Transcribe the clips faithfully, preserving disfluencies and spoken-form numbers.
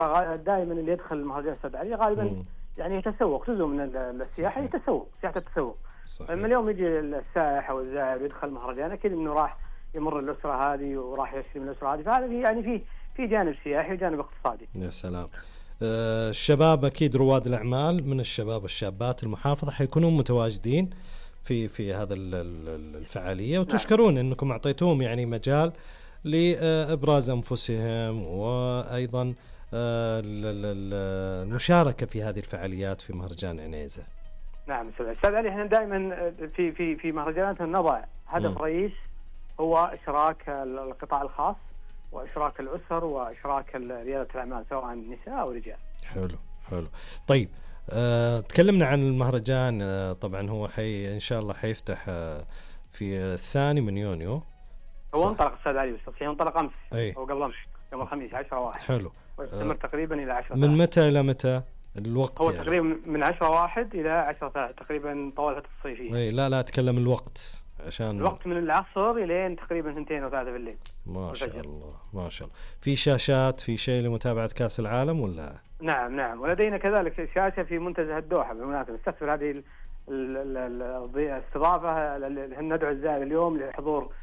دائما اللي يدخل مهرجان السد علي غالبا مم. يعني يتسوق، جزء من ال- السياحه صحيح. يتسوق، سياحه التسوق. صحيح. لما اليوم يجي السائح او الزائر يدخل مهرجان اكيد انه راح يمر الاسره هذه وراح يشتري من الاسره هذه، فهذا في يعني في في جانب سياحي وجانب اقتصادي. يا سلام. آه، الشباب أكيد رواد الأعمال من الشباب والشابات المحافظة حيكونوا متواجدين في في هذا ال- ال- الفعالية، وتشكرون أنكم أعطيتوهم يعني مجال لإبراز أنفسهم، وأيضا آه، ال- ال- ال- المشاركة في هذه الفعاليات في مهرجان عنيزة. نعم استاذ استاذ علي، احنا دائما في في في مهرجاناتنا نضع هدف مم. رئيس هو اشراك القطاع الخاص واشراك الاسر واشراك رياده الاعمال سواء نساء او رجال. حلو حلو. طيب، آه، تكلمنا عن المهرجان. آه، طبعا هو حي إن شاء الله حيفتح آه، في الثاني من يونيو. هو صح. انطلق استاذ علي، بس هي انطلق امس أي. او قبل امس يوم الخميس عشرة واحد، حلو. ويستمر آه، تقريبا الى عشرة من متى إلى متى الوقت؟ هو يعني تقريبا من عشرة واحد الى عشرة تقريبا طوال الفتره الصيفيه. اي لا لا اتكلم الوقت عشان الوقت من العصر الين تقريبا اثنتين او ثلاثة بالليل. ما شاء الفجر. الله ما شاء الله. في شاشات، في شيء لمتابعة كأس العالم ولا؟ نعم نعم، ولدينا كذلك شاشة في منتزه الدوحة بالمناسبة نستثمر هذه ال- ال- ال- ال- الاستضافة. ل- ندعو الزائر اليوم لحضور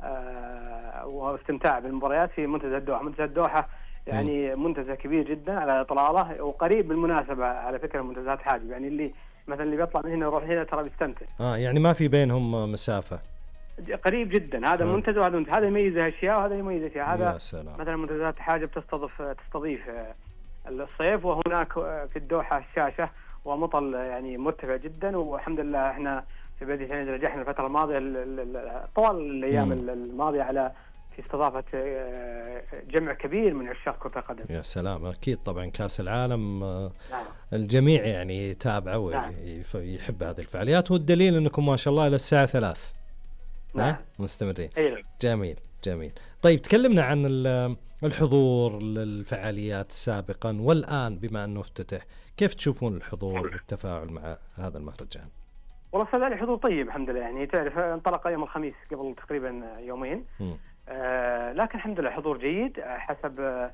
آه، واستمتاع بالمباريات في منتزه الدوحة. منتزه الدوحة يعني منتزه كبير جدا على إطلالة، وقريب بالمناسبة على فكرة منتزهات حاجب، يعني اللي مثلا اللي بيطلع من هنا يروح هنا ترى بيستمتع. اه يعني ما في بينهم مسافة. قريب جدا، هذا حلو. منتزه وهذا منتزه، هذا يميز اشياء وهذا يميز اشياء. يا هذا سلام. مثلا منتزهات حاجب تستضيف تستضيف آه، الصيف، وهناك آه، في الدوحة الشاشة ومطل يعني مرتفع جدا، والحمد لله احنا في بلدية عنيزة نجحنا الفترة الماضية ال- ال- ال- طوال الايام مم. الماضية على في استضافة آه، جمع كبير من عشاق كرة القدم. يا سلام. أكيد طبعا كأس العالم آه، نعم الجميع يعني يتابعه نعم. ويحب هذه الفعاليات، والدليل أنكم ما شاء الله إلى الساعة ثلاث نعم. ها مستمرين. أيضا. جميل جميل. طيب تكلمنا عن ال- الحضور للفعاليات سابقا والآن بما أنه افتتح، كيف تشوفون الحضور والتفاعل مع هذا المهرجان؟ والله استاذ علي حضور طيب الحمد لله، يعني تعرف انطلق يوم الخميس قبل تقريبا يومين. مم. آه لكن الحمد لله حضور جيد آه، حسب آه،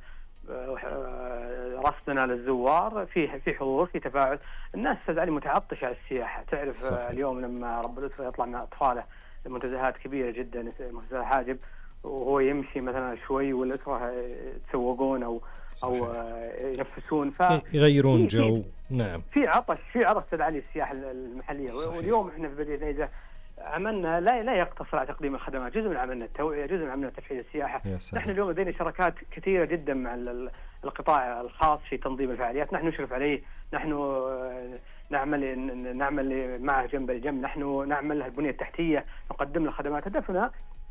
آه، رصدنا للزوار، في في حضور، في تفاعل. الناس استاذ علي متعطشه على السياحه، تعرف صحيح. آه، اليوم لما رب الاسره يطلع مع اطفاله لمنتزهات كبيره جدا، منتزه حاجب، وهو يمشي مثلا شوي والاسره يتسوقون او او صحيح. آه، ينفسون، ف يغيرون في- جو. نعم. في عطش في عطش استاذ علي السياحه المحليه. صحيح. واليوم احنا في بلديه عنيزه عملنا لا لا يقتصر على تقديم الخدمات، جزء من عملنا التوعيه، جزء من عملنا تفعيل السياحه. يا سلام. نحن اليوم لدينا شراكات كثيره جدا مع ال- ال- القطاع الخاص في تنظيم الفعاليات، نحن نشرف عليه، نحن آه، نعمل ن- نعمل معه جنب الجنب، نحن نعمل له البنيه التحتيه، نقدم له خدمات. هدفنا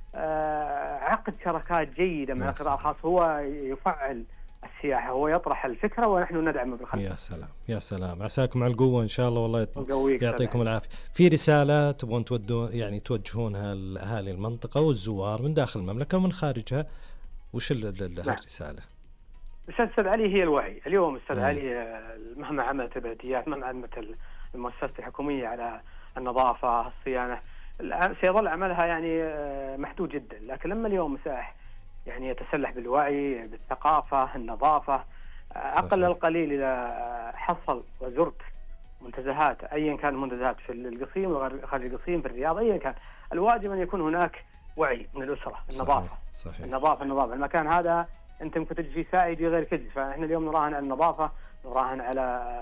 آه، عقد شراكات جيده مع يا القطاع سلام. الخاص، هو يفعل السياحه، هو يطرح الفكره ونحن ندعمه بالخدمه. يا سلام يا سلام. عساكم على القوة إن شاء الله. والله يط- نقويك يعطيكم طبعاً. العافية. في رسالة تبغون تودون يعني توجهونها لأهالي المنطقة والزوار من داخل المملكة ومن خارجها، وش ال- ال- ال- نعم. هالرسالة؟ استاذ استاذ علي هي الوعي. اليوم استاذ مم. علي آه، مهما عملت البلديات، مهما عملت ال- المؤسسات الحكوميه على النظافه الصيانه، الع- سيظل عملها يعني آه، محدود جدا. لكن لما اليوم مساح يعني يتسلح بالوعي بالثقافه النظافه، آه، اقل صحيح. القليل اذا حصل وزرت منتزهات ايا كان المنتزهات في القصيم وخارج القصيم في الرياض ايا كان، الواجب ان يكون هناك وعي من الاسره. النظافه صحيح. صحيح. النظافه النظافه المكان هذا انت ممكن تجي فيه ساعه يجي غيرك يجي، فاحنا اليوم نراهن على النظافه، نراهن على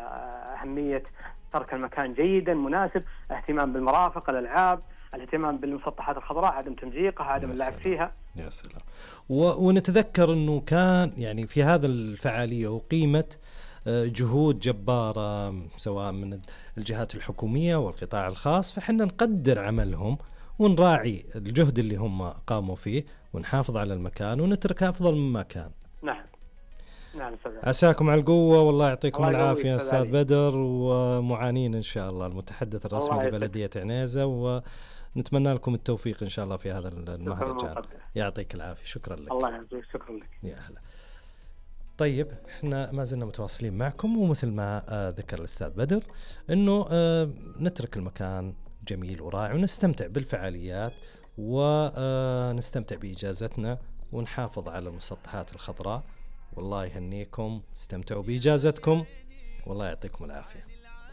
اهميه ترك المكان جيدا مناسب، اهتمام بالمرافق، الالعاب، الاهتمام بالمسطحات الخضراء، عدم تمزيقها، عدم يا اللعب سلام. فيها. يا سلام. و... ونتذكر أنه كان يعني في هذا الفعالية وقيمة آه، جهود جبارة سواء من الجهات الحكومية والقطاع الخاص، فحنا نقدر عملهم ونراعي الجهد اللي هم قاموا فيه ونحافظ على المكان ونترك أفضل مما كان. نعم نعم استاذ. عساكم على القوة، والله يعطيكم الله يقويك العافية أستاذ أستاذ علي. بدر، ومعانين إن شاء الله المتحدث الرسمي الله يسعدك. لبلدية عنيزة، ونتمنى لكم التوفيق إن شاء الله في هذا المهرجان. مقدر. يعطيك العافية. شكرا لك. الله يعزك، شكرا لك. يا أهلا. طيب احنا ما زلنا متواصلين معكم، ومثل ما آه ذكر الأستاذ بدر أنه آه نترك المكان جميل وراعي ونستمتع بالفعاليات ونستمتع بإجازتنا ونحافظ على المسطحات الخضراء والله يهنيكم، استمتعوا بإجازتكم، والله يعطيكم العافية.